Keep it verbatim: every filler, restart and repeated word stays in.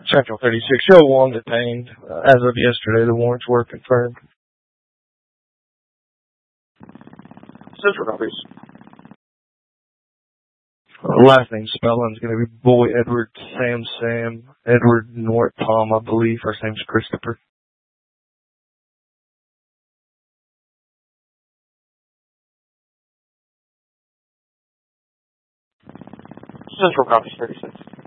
Central thirty-six, show one detained. Uh, as of yesterday, the warrants were confirmed. Central copies. Uh, last name spelling is going to be Boy Edward Sam Sam Edward Nort Tom, I believe. First name's Christopher. Central copies thirty-six.